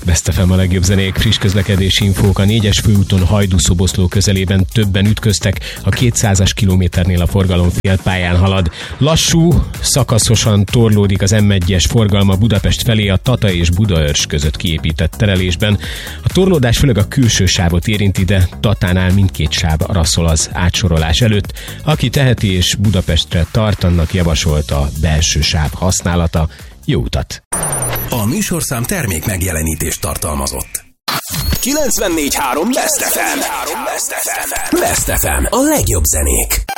Best FM a legjobb zenék, friss közlekedési infók. A 4-es főúton Hajdú-Szoboszló közelében többen ütköztek, a 200-as kilométernél a forgalom félpályán halad. Lassú, szakaszosan torlódik az M1-es forgalma Budapest felé a Tata és Budaörs között kiépített terelésben. A torlódás főleg a külső sávot érinti, de Tatánál mindkét sáv rasszol az átsorolás előtt. Aki teheti és Budapestre tart, annak javasolt a belső sáv használata. Jó utat! A műsorszám termék megjelenítést tartalmazott. 94.3 Best FM. Best FM. A legjobb zenék.